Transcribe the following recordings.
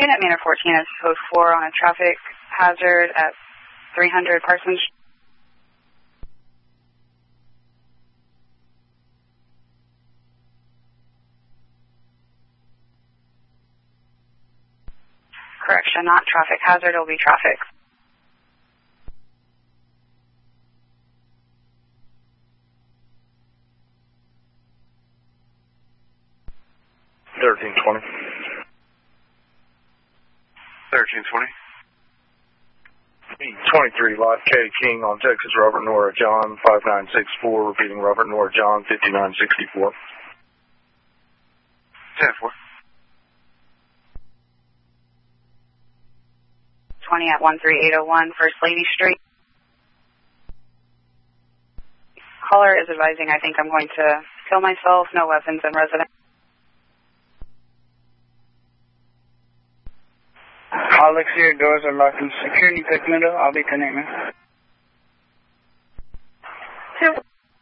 Unit Manor 14 is code 4 on a traffic hazard at 300 Parsons. Correction, not traffic hazard, it'll be traffic. $1320. 1320. 23 Lot K King on Texas Robert Nora John 5964, repeating Robert Nora John 5964. 10-4. 20 at 13801 First Lady Street. Caller is advising I think I'm going to kill myself, no weapons in residence. All exterior doors are locked and security pick window. I'll be connecting. 2.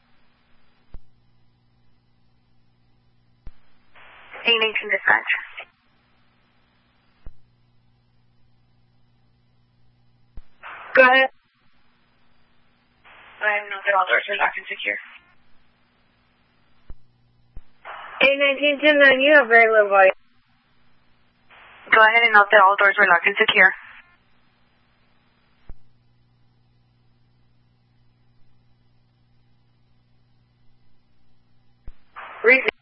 818 dispatch. Go ahead. I have no all doors are locked and secure. 819, 10-9, you have very low volume. Go ahead and note that all doors were locked and secure. Repeat.